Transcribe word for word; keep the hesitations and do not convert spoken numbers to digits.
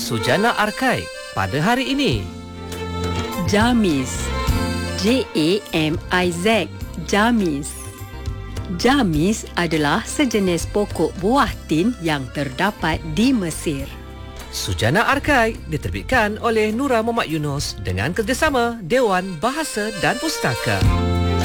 Sujana Arkai pada hari ini. Jamiz. J A M I Z. Jamiz. Jamiz adalah sejenis pokok buah tin yang terdapat di Mesir. Sujana Arkai diterbitkan oleh Nura Muhammad Yunus dengan kerjasama Dewan Bahasa dan Pustaka.